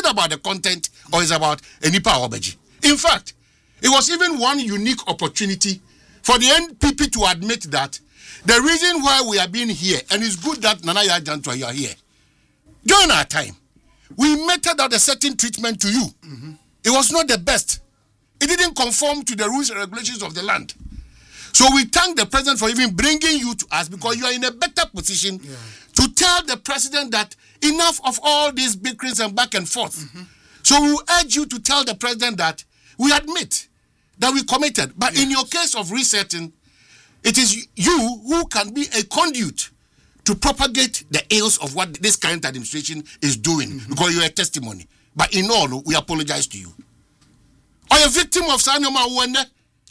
about the content or it's about a Nipa Obeji. In fact, it was even one unique opportunity for the NPP to admit that the reason why we are being here, and it's good that Nana Yajantwa, you are here, during our time, we meted out a certain treatment to you. It was not the best. It didn't conform to the rules and regulations of the land. So we thank the president for even bringing you to us because you are in a better position to tell the president that enough of all these bickerings and back and forth. So we urge you to tell the president that we admit that we committed. But in your case of resetting, it is you who can be a conduit to propagate the ills of what this current administration is doing because you are a testimony. But in all, we apologize to you. Are you a victim of Sanoma Wende?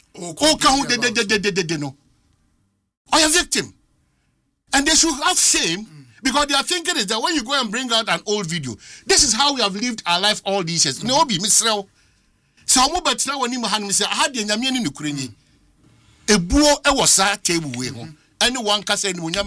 Are you a victim? And they should have shame because their thinking is that when you go and bring out an old video, this is how we have lived our life all these years. No, be Mr. So I'm about to when you say, I had the Yamian in Ukraine. A buo e was a table way home. Anyone can say, don't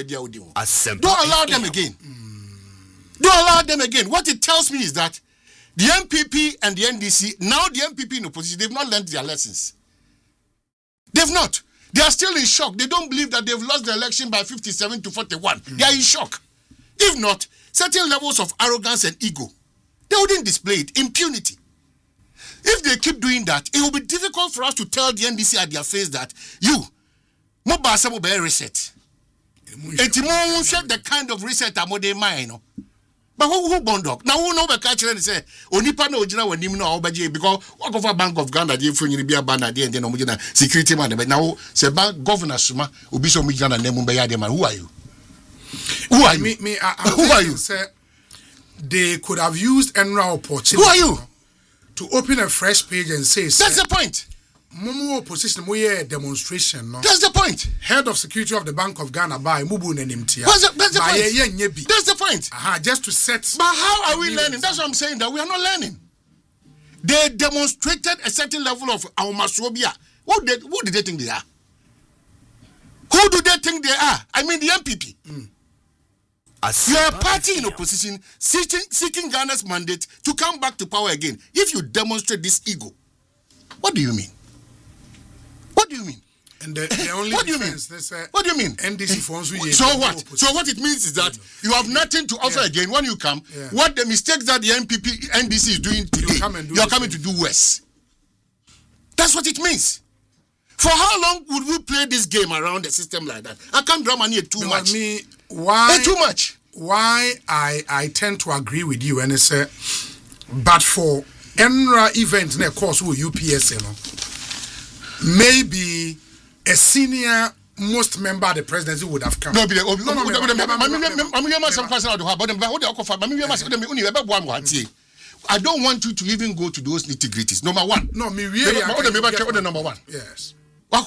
allow them again. Don't allow them again. What it tells me is that the MPP and the NDC, now the MPP in opposition, they've not learned their lessons. They've not. They are still in shock. They don't believe that they've lost the election by 57 to 41. They are in shock. If not, certain levels of arrogance and ego, they wouldn't display it. Impunity. If they keep doing that, it will be difficult for us to tell the NDC at their face that you, mobile reset. It's more the kind of reset I'm de mine. But who bond up? Now who know the catcher and say, Onipa no Jina when him no Obaji because what of a Bank of Ghana, the Funy be a banner, the Indian security man. But now, say bank governor Suma, Ubiso Mijana and Nemumbayadema. Who are you? Who are you? Who are you? Say they could have used Enra opportunity. Who are you? To open a fresh page and say, that's the point. Momo opposition, moye demonstration. No? That's the point. Head of security of the Bank of Ghana by Mubu Nenimtia. That's the point. That's the point. Just to set. But how are we learning? That's what I'm saying, that we are not learning. They demonstrated a certain level of our masobia. Who did they think they are? Who do they think they are? I mean the MPP. You are a party in opposition seeking Ghana's mandate to come back to power again. If you demonstrate this ego, what do you mean? What do you mean? And the only what do you mean? What do you mean? NDC phones. So what? So what it means is that you have nothing to offer again when you come. What the mistakes that the NDC is doing today, you are coming to do worse. That's what it means. For how long would we play this game around the system like that? I can't drama near too much. Why? Too much. Why I tend to agree with you and say, but for ENRA event, of course, with UPS, you know, maybe a senior most member of the presidency would have come. I don't want you to even go to those nitty-gritties. Number one. No, me really. Number one. Yes. When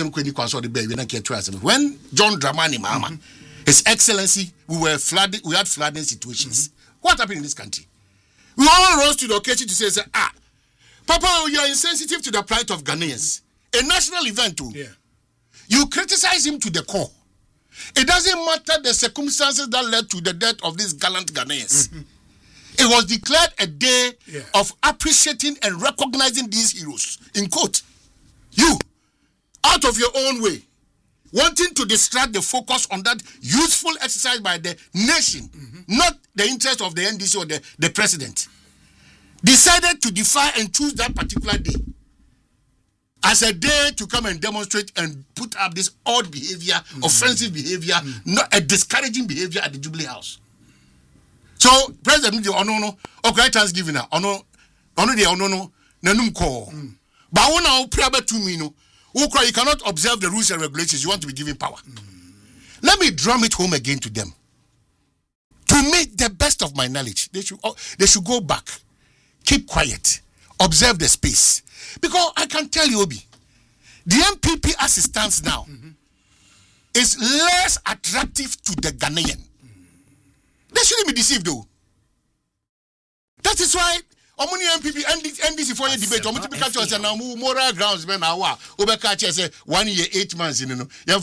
John Dramani Mahama, His Excellency, we had flooding situations. What happened in this country? We all rose to the occasion to say, Papa, you are insensitive to the plight of Ghanaians. A national event too. Yeah. You criticize him to the core. It doesn't matter the circumstances that led to the death of these gallant Ghanaians. It was declared a day of appreciating and recognizing these heroes. In quote, you, out of your own way, wanting to distract the focus on that useful exercise by the nation, not the interest of the NDC or the president, decided to defy and choose that particular day as a day to come and demonstrate and put up this odd behavior, offensive behavior, not a discouraging behavior at the Jubilee House. So, President, okay, Thanksgiving, nanum call. But when I pray about 2 minutes, you cannot observe the rules and regulations. You want to be given power. Let me drum it home again to them. To make the best of my knowledge, they should go back, keep quiet, observe the space. Because I can tell you, Obi, the MPP as it stands now is less attractive to the Ghanaian. They shouldn't be deceived, though. That is why Omuni MPP NDC for your debate. Moral grounds, man. Obeka say 1 year 8 months. That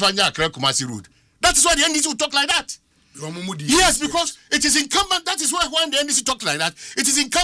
is why the NDC will talk like that. Yes, because it is incumbent. That is why when the NDC talk like that, it is incumbent.